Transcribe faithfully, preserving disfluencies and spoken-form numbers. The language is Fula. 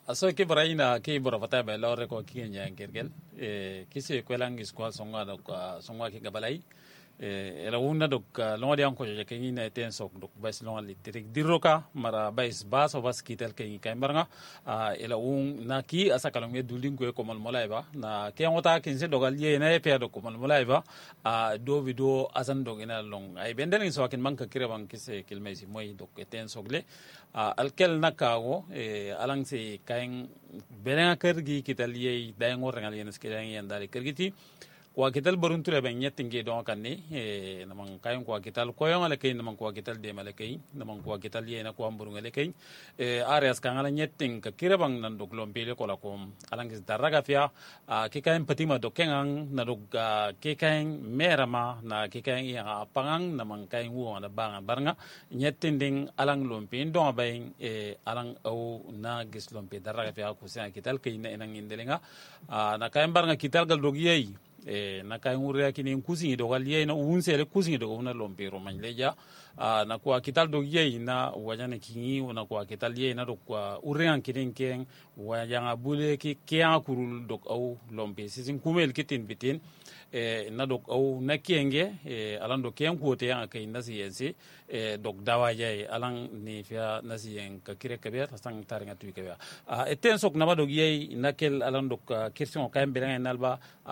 aso ke braina ke bora fata ba lore ko ki nya gergel e kisi ko langis ko songa do songa ke gabalai e la wonna do lo di anko je ke ni na ten sok do bas lo litrik diroka mara bas bas o bas kitel ke ni kambarga e la un na ki asaka lo me duling ko ko mal molaiba na ke ngota kin se dogal ye na e pe do ko mal molaiba a do video azan do ina long ay bendel so kin manka kire ban kise kilmesi moy do ke ten sogle alkel nakago e alang se kain berenga kergi kitaliye dayango rengal yenes kidan yandari kergiti kwa kital barunture ben yettinge don kanne e namang kain kwa kital koyon ale kay namang kwa kital de male kay namang kwa kital yena kwa burungale kay e areas kan ala yetting ka kirabang nan dog lombele ko la kom alang is daraga fia ke kain patima do kengang na dog ke kain merama na ke kain ya pangang namang kain wo na banga barnga yettinding alang lompe don bay e alang au na gis lompe daraga fia ko sa kital kay na enang indelenga na kain barnga kital gal dogiyei e na kay ngure kini kusingi do gal yey na unsele kusingi do na lompero man leja na kwa kital do yey na wajana kingi na kwa kital yey na do kwa urean kinin ken wajanga bule ki kiya kurul dok au lompe sisin kumel kitin bitin e na dok au na kenge e alan do ken ko te an kay nasi yensi e dok dawa yey alan ni fia nasi yen ka kire kaber sang taringa tu kaber a eten sok na ba do yey nakel alan dok kirsion kay berenga nalba